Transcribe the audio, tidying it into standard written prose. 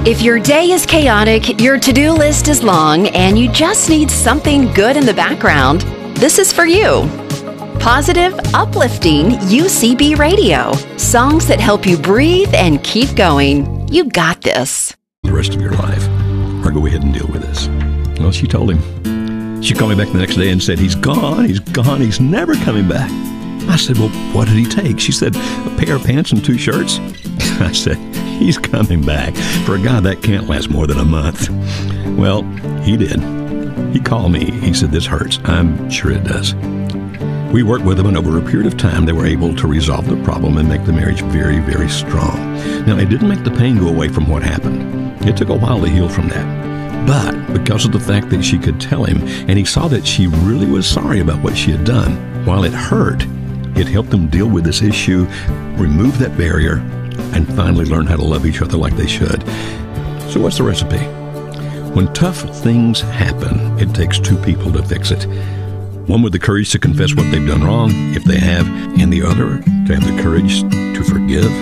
If your day is chaotic, your to-do list is long, and you just need something good in the background, this is for you. Positive, uplifting UCB Radio. Songs that help you breathe and keep going. You got this. The rest of your life, or go ahead and deal with this. Well, she told him. She called me back the next day and said, he's gone, he's never coming back. I said, well, what did he take? She said, a pair of pants and 2 shirts. I said, he's coming back. For a guy, that can't last more than a month. Well, he did. He called me. He said, this hurts. I'm sure it does. We worked with them, and over a period of time, they were able to resolve the problem and make the marriage very, very strong. Now, it didn't make the pain go away from what happened. It took a while to heal from that. But because of the fact that she could tell him, and he saw that she really was sorry about what she had done, while it hurt, it helped them deal with this issue, remove that barrier, and finally learn how to love each other like they should. So what's the recipe? When tough things happen, it takes 2 people to fix it. One with the courage to confess what they've done wrong, if they have, and the other to have the courage to forgive